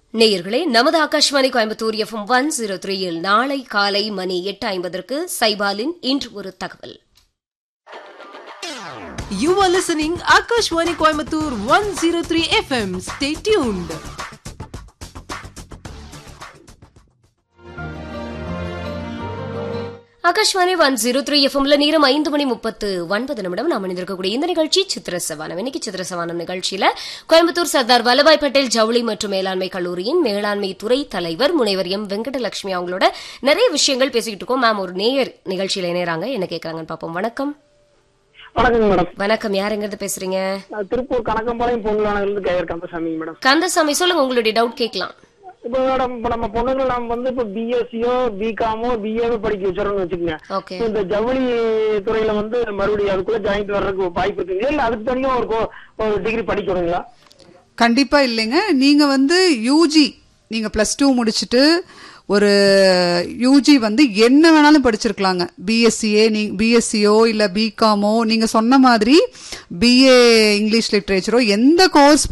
நேயர்களே, நமது ஆகாஷ்வாணி கோயம்புத்தூர் FM 103 நாளை காலை மணி 8:50 சைபாலின் இன்று ஒரு தகவல். You are listening Akashwani Coimbatore 103 FM. Stay tuned. Akashvani 103 எஃப்எம்ல நேரம் 5:39 நாம் இணைந்திருக்கக்கூடிய இந்த நிகழ்ச்சி சித்திரசவானம். இன்னைக்கு சித்திரசவானம் நிகழ்ச்சியில கோயம்புத்தூர் சர்தார் வல்லபாய் பட்டேல் ஜவுளி மற்றும் மேலாண்மை கல்லூரியின் மேலாண்மை துறை தலைவர் முனைவர் எம் வெங்கடலட்சுமி அவங்களோட நிறைய விஷயங்கள் பேசிக்கிட்டு இருக்கோம். மேம் ஒரு நேயர் நிகழ்ச்சியில இணையறாங்க, என்ன கேட்கறாங்கன்னு பாப்போம். வணக்கம். வணக்கம் மேடம். வணக்கம், யார் எங்க இருந்து பேசுறீங்க? திருப்பூர் கணக்கம்பாளையம் பொண்ணுலானது கையர் கந்தசாமி மேடம். கந்தசாமி, சொல்லுங்க, உங்களுடைய டவுட் கேட்கலாம். இப்ப மேடம், இப்ப நம்ம பொண்ணுகள் நம்ம வந்து இப்ப பிஎஸ்சியோ பிகாமோ பிஏவோ படிக்க வச்சிடறோம்னு வச்சுக்கோங்க. இந்த ஜவுளி துறையில வந்து மறுபடியும் அதுக்குள்ள ஜாயிண்ட் வர்றதுக்கு வாய்ப்பு இருக்குங்களா, இல்ல அதுக்கு தனியா ஒரு டிகிரி படிக்கணுங்களா? கண்டிப்பா இல்லைங்க. நீங்க வந்து யூஜி, நீங்க +2 முடிச்சுட்டு ஒரு யூஜி வந்து என்ன வேணாலும் படிச்சிருக்கலாங்க. பிஎஸ்சியோ இல்ல பிகாமோ, நீங்க சொன்ன மாதிரி பிஏ இங்கிலீஷ் லிட்ரேச்சரோ எந்த கோர்ஸ்